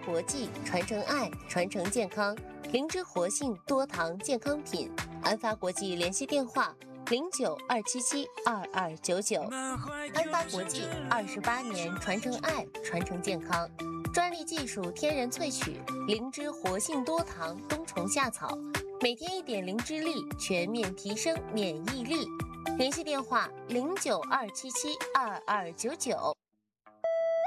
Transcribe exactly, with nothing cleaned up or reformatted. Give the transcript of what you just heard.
国际，传承爱，传承健康。灵芝活性多糖健康品，安发国际联系电话零九二七七二二九九。安发国际二十八年传承爱，传承健康，专利技术天然萃取灵芝活性多糖冬虫夏草，每天一点灵芝粒，全面提升免疫力。联系电话零九二七七二二九九。